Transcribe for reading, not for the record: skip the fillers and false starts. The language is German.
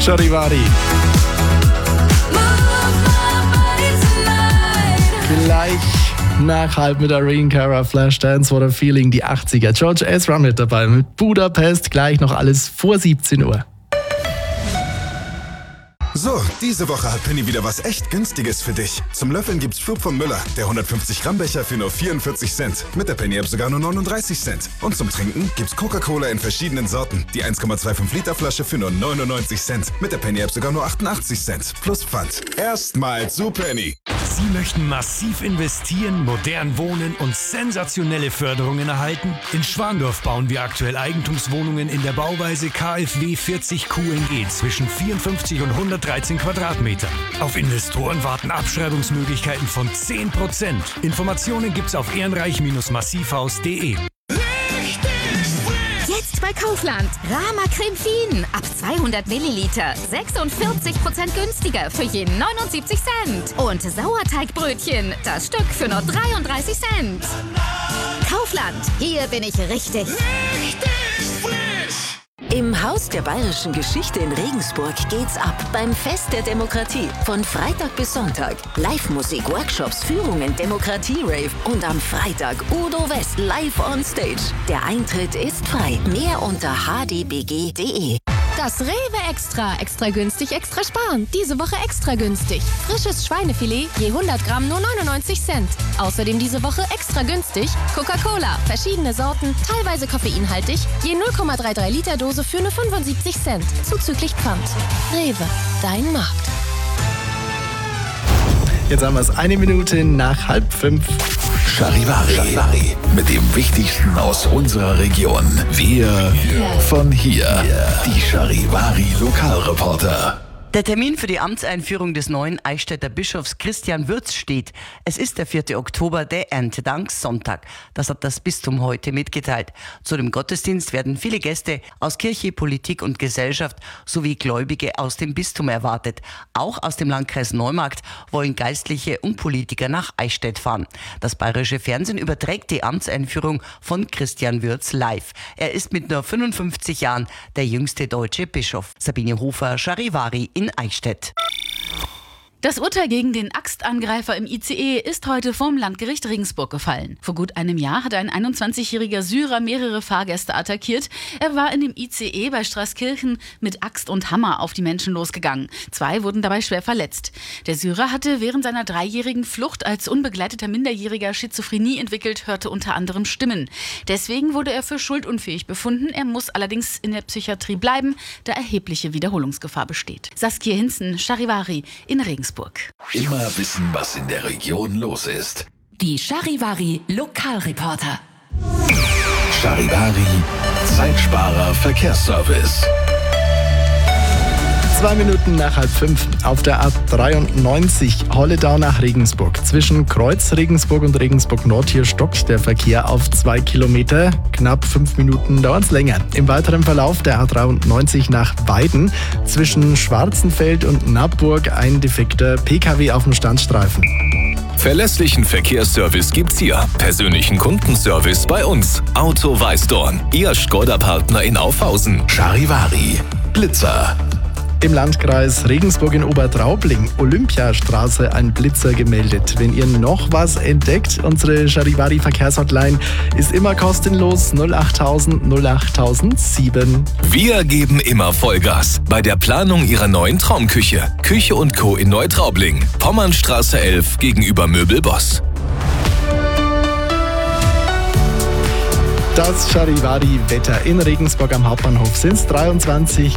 Charivari. Gleich nach halb mit Irene Cara, Flashdance, What a Feeling, die 80er. George Ezra mit dabei mit Budapest, gleich noch alles vor 17 Uhr. So, diese Woche hat Penny wieder was echt Günstiges für dich. Zum Löffeln gibt's Schub von Müller, der 150 Gramm Becher für nur 44 Cent. Mit der Penny App sogar nur 39 Cent. Und zum Trinken gibt's Coca-Cola in verschiedenen Sorten. Die 1,25 Liter Flasche für nur 99 Cent. Mit der Penny App sogar nur 88 Cent. Plus Pfand. Erstmal zu Penny. Sie möchten massiv investieren, modern wohnen und sensationelle Förderungen erhalten? In Schwandorf bauen wir aktuell Eigentumswohnungen in der Bauweise KfW 40 QNG zwischen 54 und 113 Quadratmetern. Auf Investoren warten Abschreibungsmöglichkeiten von 10%. Informationen gibt's auf ehrenreich-massivhaus.de. Jetzt bei Kaufland. Rama Creme Fien. Ab 200 Milliliter. 46% günstiger für je 79 Cent. Und Sauerteigbrötchen. Das Stück für nur 33 Cent. Kaufland. Hier bin ich richtig frisch. Im Haus der Bayerischen Geschichte in Regensburg geht's ab beim Fest der Demokratie. Von Freitag bis Sonntag. Live-Musik, Workshops, Führungen, Demokratie-Rave und am Freitag Udo West live on stage. Der Eintritt ist frei. Mehr unter hdbg.de. Das Rewe Extra. Extra günstig, extra sparen. Diese Woche extra günstig. Frisches Schweinefilet, je 100 Gramm nur 99 Cent. Außerdem diese Woche extra günstig Coca-Cola. Verschiedene Sorten, teilweise koffeinhaltig. Je 0,33 Liter Dose für nur 75 Cent. Zuzüglich Pfand. Rewe, dein Markt. Jetzt haben wir es 1 Minute nach 4:30. Charivari. Mit dem Wichtigsten aus unserer Region. Wir von hier. Die Charivari Lokalreporter. Der Termin für die Amtseinführung des neuen Eichstätter Bischofs Christian Würz steht. Es ist der 4. Oktober, der Erntedankssonntag. Das hat das Bistum heute mitgeteilt. Zu dem Gottesdienst werden viele Gäste aus Kirche, Politik und Gesellschaft sowie Gläubige aus dem Bistum erwartet. Auch aus dem Landkreis Neumarkt wollen Geistliche und Politiker nach Eichstätt fahren. Das Bayerische Fernsehen überträgt die Amtseinführung von Christian Würz live. Er ist mit nur 55 Jahren der jüngste deutsche Bischof. Sabine Hofer, Charivari in Eichstätt. Das Urteil gegen den Axtangreifer im ICE ist heute vom Landgericht Regensburg gefallen. Vor gut einem Jahr hat ein 21-jähriger Syrer mehrere Fahrgäste attackiert. Er war in dem ICE bei Straßkirchen mit Axt und Hammer auf die Menschen losgegangen. 2 wurden dabei schwer verletzt. Der Syrer hatte während seiner 3-jährigen Flucht als unbegleiteter Minderjähriger Schizophrenie entwickelt, hörte unter anderem Stimmen. Deswegen wurde er für schuldunfähig befunden. Er muss allerdings in der Psychiatrie bleiben, da erhebliche Wiederholungsgefahr besteht. Saskia Hinzen, Charivari in Regensburg. Immer wissen, was in der Region los ist. Die Charivari Lokalreporter. Charivari Zeitsparer Verkehrsservice. 2 Minuten nach 4:30 auf der A93 Holledau nach Regensburg. Zwischen Kreuz Regensburg und Regensburg Nord hier stockt der Verkehr auf 2 Kilometer. Knapp 5 Minuten dauert es länger. Im weiteren Verlauf der A93 nach Weiden zwischen Schwarzenfeld und Nappburg ein defekter PKW auf dem Standstreifen. Verlässlichen Verkehrsservice gibt's hier. Persönlichen Kundenservice bei uns. Auto Weißdorn, Ihr Skoda-Partner in Aufhausen. Charivari Blitzer. Im Landkreis Regensburg in Obertraubling, Olympiastraße, ein Blitzer gemeldet. Wenn ihr noch was entdeckt, unsere Charivari Verkehrshotline ist immer kostenlos 08000 08007. Wir geben immer Vollgas bei der Planung Ihrer neuen Traumküche. Küche & Co. in Neutraubling, Pommernstraße 11 gegenüber Möbelboss. Das Charivari-Wetter in Regensburg am Hauptbahnhof sind 23